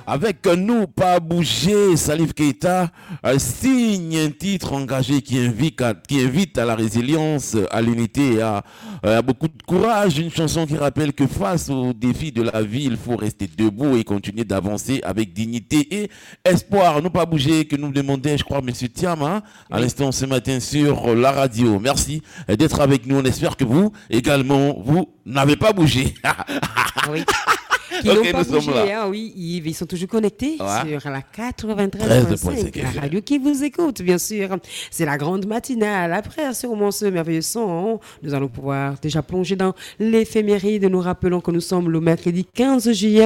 Avec nous, pas bouger, Salif Keita signe un titre engagé qui invite à la résilience, à l'unité et à beaucoup de courage. Une chanson qui rappelle que face aux défis de la vie, il faut rester debout et continuer d'avancer avec dignité et espoir. Nous pas bouger, que nous demandait, je crois, Monsieur Thiam, hein, à l'instant ce matin sur la radio. Merci d'être avec nous. On espère que vous, également, vous n'avez pas bougé. Oui. Qui Ok, n'ont pas nous sommes bougé, là. hein, oui, ils sont toujours connectés Ouais. sur la 93.5, 13.5 la FM. radio qui vous écoute, bien sûr. C'est la grande matinale. Après, sûrement ce merveilleux son, nous allons pouvoir déjà plonger dans l'éphéméride. Nous rappelons que nous sommes le mercredi 15 juillet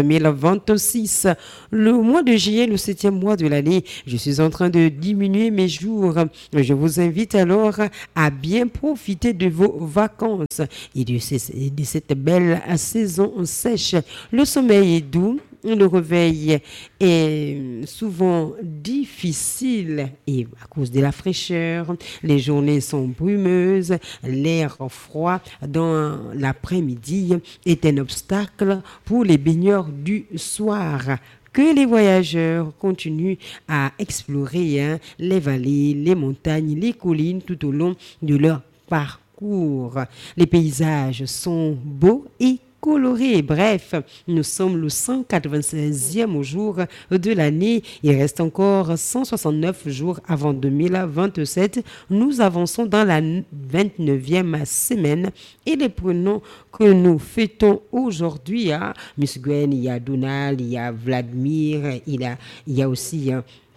2026. Le mois de juillet, le 7e mois de l'année. Je suis en train de diminuer mes jours. Je vous invite alors à bien profiter de vos vacances et de cette belle saison sèche. Le sommeil est doux, le réveil est souvent difficile et à cause de la fraîcheur, les journées sont brumeuses, l'air froid dans l'après-midi est un obstacle pour les baigneurs du soir. Que les voyageurs continuent à explorer les vallées, les montagnes, les collines tout au long de leur parcours. Les paysages sont beaux et colorés. Bref, nous sommes le 196e jour de l'année. Il reste encore 169 jours avant 2027. Nous avançons dans la 29e semaine et les prénoms que nous fêtons aujourd'hui, Miss Gwen, il y a Donald, il y a Vladimir, il y a aussi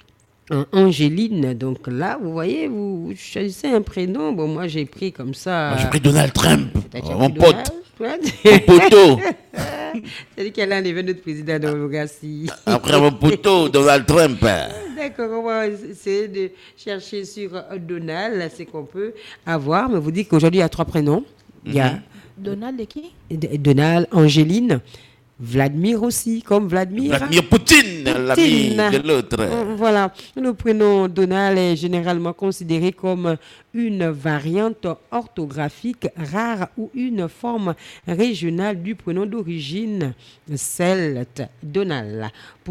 Angéline. Donc là, vous voyez, vous choisissez un prénom. Bon, moi, j'ai pris comme ça. Moi, j'ai pris Donald Trump, T'as mon pris pote, Donald, toi? mon poteau. C'est lui qui a enlevé notre président de l'Ogassi. Après mon poteau, Donald Trump. D'accord, on va essayer de chercher sur Donald, c'est qu'on peut avoir. Mais vous dites qu'aujourd'hui, il y a 3 prénoms. Il y a Donald de qui? Donald, Angéline, Vladimir aussi, comme Vladimir. Vladimir Poutine, l'ami de l'autre. Voilà, le prénom Donald est généralement considéré comme une variante orthographique rare ou une forme régionale du prénom d'origine celte, Donald.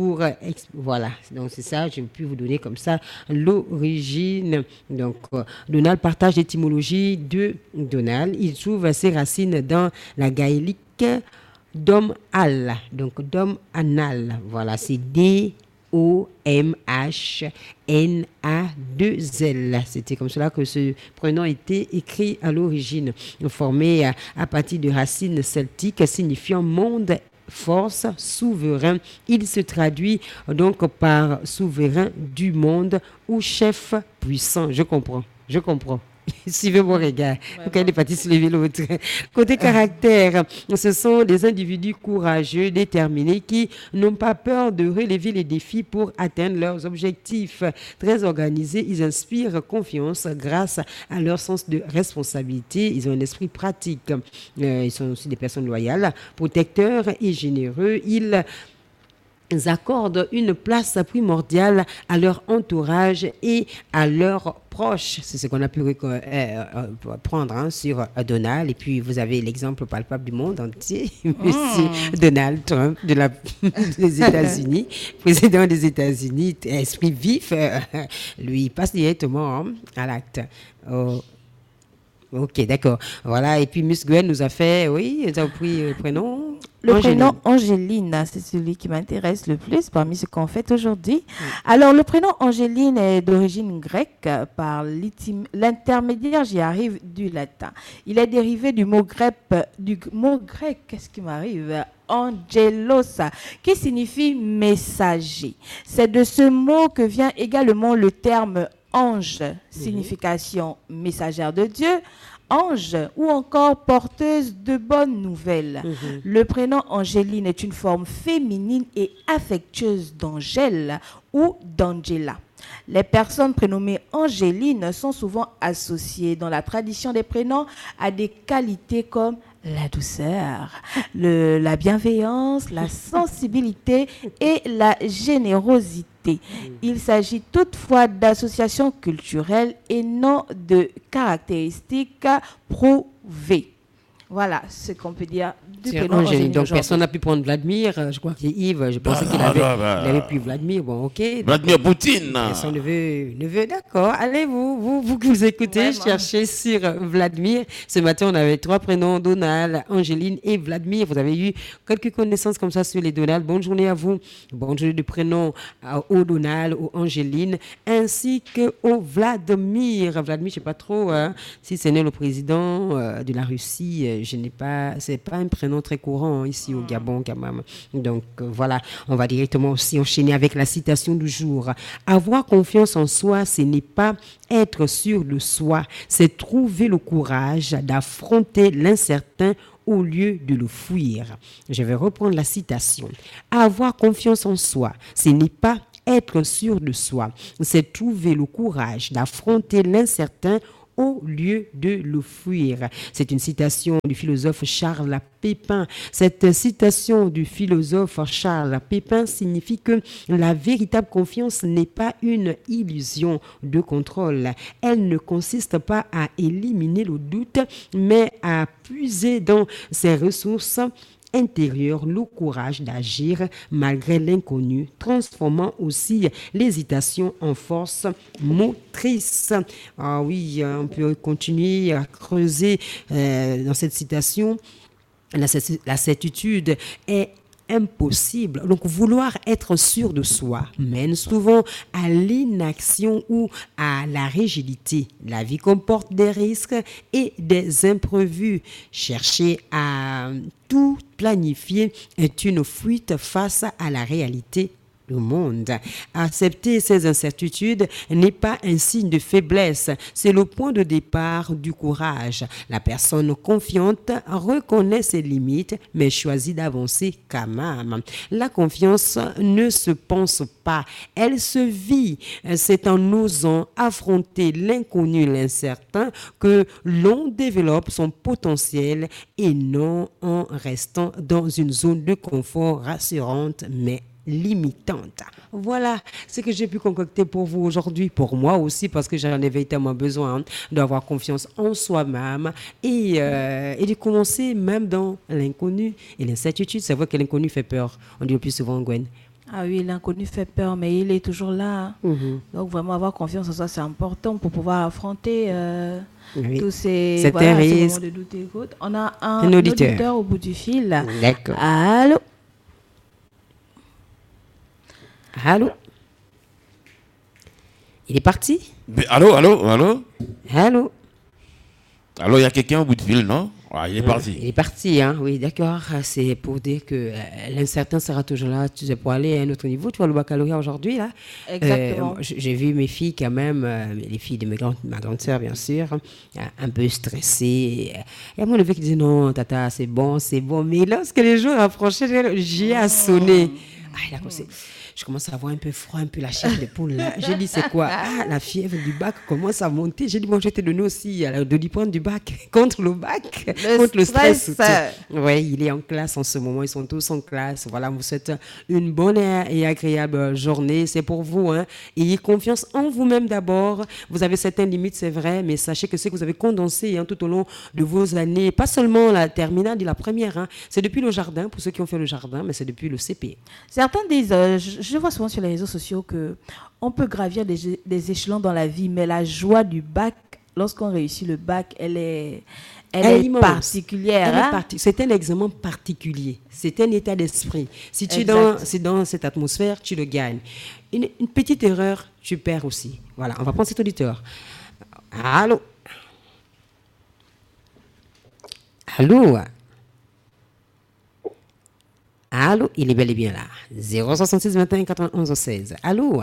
Voilà, donc c'est ça, je peux vous donner comme ça l'origine. Donc, Donald partage l'étymologie de Donald. Il trouve ses racines dans la gaélique Dom Al, donc Dom Anal, voilà, c'est DomhnA2L. C'était comme cela que ce prénom était écrit à l'origine, formé à partir de racines celtiques signifiant monde, force, souverain. Il se traduit donc par souverain du monde ou chef puissant. Je comprends. Suivez mon regard. Quand il est parti se lever l'autre. Côté caractère, ce sont des individus courageux, déterminés, qui n'ont pas peur de relever les défis pour atteindre leurs objectifs. Très organisés, ils inspirent confiance grâce à leur sens de responsabilité. Ils ont un esprit pratique. Ils sont aussi des personnes loyales, protecteurs et généreux. Ils accordent une place primordiale à leur entourage et à leurs proches. C'est ce qu'on a pu prendre sur Donald. Et puis, vous avez l'exemple palpable du monde entier, Monsieur Donald Trump des États-Unis, président des États-Unis, esprit vif, lui, il passe directement à l'acte. Ok, d'accord. Voilà, et puis Miss Gwen nous a fait, oui, elle a pris le prénom. Le prénom Angéline, c'est celui qui m'intéresse le plus parmi ce qu'on fait aujourd'hui. Alors, le prénom Angéline est d'origine grecque par l'intermédiaire, j'y arrive, du latin. Il est dérivé du mot grec, qu'est-ce qui m'arrive? Angelos, qui signifie messager. C'est de ce mot que vient également le terme ange, signification messagère de Dieu, ange ou encore porteuse de bonnes nouvelles. Le prénom Angéline est une forme féminine et affectueuse d'Angèle ou d'Angela. Les personnes prénommées Angéline sont souvent associées dans la tradition des prénoms à des qualités comme la douceur, la bienveillance, la sensibilité et la générosité. Il s'agit toutefois d'associations culturelles et non de caractéristiques prouvées. Voilà ce qu'on peut dire du C'est prénom Angéline. Angéline Donc, aujourd'hui. personne n'a pu prendre Vladimir. Je crois que c'est Yves. Je pensais qu'il avait pris Vladimir. Bon, ok. Vladimir Poutine. Son neveu, d'accord. Allez, vous qui vous écoutez, Vraiment. cherchez sur Vladimir. Ce matin, on avait 3 prénoms, Donald, Angéline et Vladimir. Vous avez eu quelques connaissances comme ça sur les Donald. Bonne journée à vous. Bonne journée de prénom au Donald, au Angéline, ainsi qu'au Vladimir. Vladimir, je ne sais pas trop si c'est né le président de la Russie. C'est pas un prénom très courant ici au Gabon quand même. Donc voilà, on va directement aussi enchaîner avec la citation du jour. Avoir confiance en soi, ce n'est pas être sûr de soi, c'est trouver le courage d'affronter l'incertain au lieu de le fuir. Je vais reprendre la citation. Avoir confiance en soi, ce n'est pas être sûr de soi, c'est trouver le courage d'affronter l'incertain au lieu de le fuir. C'est une citation du philosophe Charles Pépin. Cette citation du philosophe Charles Pépin signifie que la véritable confiance n'est pas une illusion de contrôle. Elle ne consiste pas à éliminer le doute, mais à puiser dans ses ressources intérieur, le courage d'agir malgré l'inconnu, transformant aussi l'hésitation en force motrice. Ah oui, on peut continuer à creuser dans cette citation. La certitude est impossible. Donc, vouloir être sûr de soi mène souvent à l'inaction ou à la rigidité. La vie comporte des risques et des imprévus. Chercher à tout planifier est une fuite face à la réalité du monde. Accepter ces incertitudes n'est pas un signe de faiblesse, c'est le point de départ du courage. La personne confiante reconnaît ses limites, mais choisit d'avancer quand même. La confiance ne se pense pas, elle se vit. C'est en osant affronter l'inconnu, l'incertain, que l'on développe son potentiel et non en restant dans une zone de confort rassurante, mais limitante. Voilà ce que j'ai pu concocter pour vous aujourd'hui, pour moi aussi, parce que j'en ai véritablement besoin d'avoir confiance en soi-même et de commencer même dans l'inconnu et l'incertitude. C'est vrai que l'inconnu fait peur, on dit le plus souvent, Gwen. Ah oui, l'inconnu fait peur, mais il est toujours là. Donc vraiment avoir confiance en soi, c'est important pour pouvoir affronter tous ces moments de doute et autres. On a un auditeur au bout du fil. D'accord. Allô? Allô? Il est parti? Allô? Allô? Allô, il y a quelqu'un au bout de fil, non? Ah, il est parti. Il est parti, hein? Oui, d'accord. C'est pour dire que l'incertain sera toujours là. Tu sais, pour aller à un autre niveau. Tu vois le baccalauréat aujourd'hui, là? Exactement. J'ai vu mes filles quand même, les filles de ma grande sœur, bien sûr, un peu stressées. Et moi, le fait qui disait non, tata, c'est bon. Mais lorsque les jours approchaient, j'ai à sonner. Ah, là, je commence à avoir un peu froid, un peu la chair d'épaule. J'ai dit, c'est quoi? Ah, la fièvre du bac commence à monter. J'ai dit, bon, je vais te donner aussi de l'hyprendre du bac contre le bac, contre le stress. Oui, il est en classe en ce moment. Ils sont tous en classe. Voilà, on vous souhaite une bonne et agréable journée. C'est pour vous. Hein. Ayez confiance en vous-même d'abord. Vous avez certaines limites, c'est vrai, mais sachez que ce que vous avez condensé tout au long de vos années, pas seulement la terminale et la première, hein, c'est depuis le jardin, pour ceux qui ont fait le jardin, mais c'est depuis le CP. Certains disent, je vois souvent sur les réseaux sociaux qu'on peut gravir des échelons dans la vie, mais la joie du bac, lorsqu'on réussit le bac, elle est particulière. C'est un examen particulier. C'est un état d'esprit. Si tu es dans cette atmosphère, tu le gagnes. Une petite erreur, tu perds aussi. Voilà, on va prendre cet auditeur. Allô? Allô, il est bel et bien là. 066 21 91 16. Allô,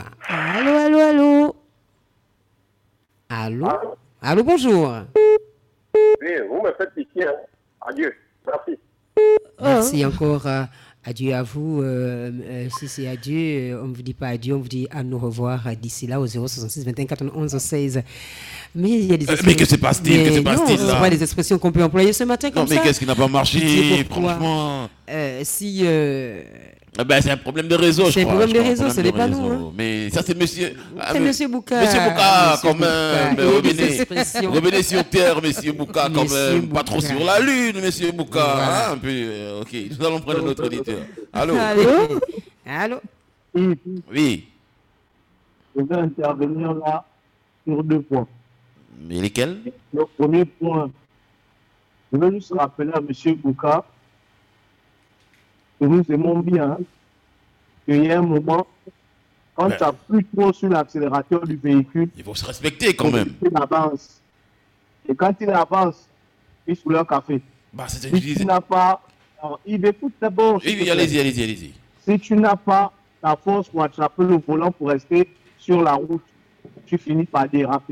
bonjour. Oui, vous me faites pitié. Hein. Adieu. Merci. Merci encore. Adieu à vous. Si c'est adieu, on ne vous dit pas adieu, on vous dit à nous revoir d'ici là au 066 21 91 16. Mais il y a des expressions. Mais que se passe-t-il? Que se passe-t-il là? Ce pas des expressions qu'on peut employer ce matin comme ça. Non, mais qu'est-ce qui n'a pas marché, franchement? Ah ben, c'est un problème de réseau, je crois. C'est un problème de crois, réseau, ce n'est pas réseau. nous. Hein. Mais ça, c'est monsieur. C'est monsieur Bouka. Monsieur Bouka, Monsieur quand même. Bouka. Revenez, revenez sur terre, monsieur Bouka, quand Monsieur même. Bouka. Pas trop sur la lune, monsieur Bouka. Voilà. Hein, un peu, ok, nous allons prendre notre auditeur. Allô? Allô? Allô? Oui. Je vais intervenir là sur 2 points. Mais lesquels? Le premier point, je veux juste rappeler à M. Bouka que nous aimons bien qu'il y a un moment, quand tu appuies trop sur l'accélérateur du véhicule, Il faut se respecter quand même. il avance. Et quand il avance, il soulève un café. Bah, c'est Si tu n'as pas. Alors, il écoute d'abord. Oui, allez-y. Si tu n'as pas la force pour attraper le volant pour rester sur la route, tu finis par déraper.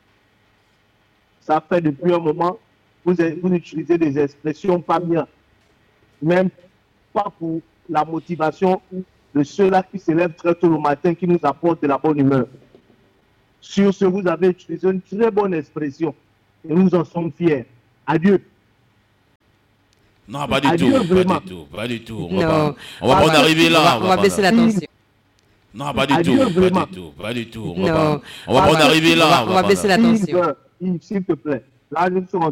Ça fait depuis un moment, vous utilisez des expressions pas bien. Même pas pour la motivation de ceux-là qui se lèvent très tôt le matin, qui nous apportent de la bonne humeur. Sur ce, vous avez utilisé une très bonne expression. Et nous en sommes fiers. Adieu. Non, pas du Adieu, tout. vraiment. Pas du tout. Non. On va pas en arriver là. On va baisser la tension. Non, pas du Adieu, tout. vraiment. Pas du tout. Non. On va pas en arriver là. On va baisser la tension. S'il te plaît. Là, je suis en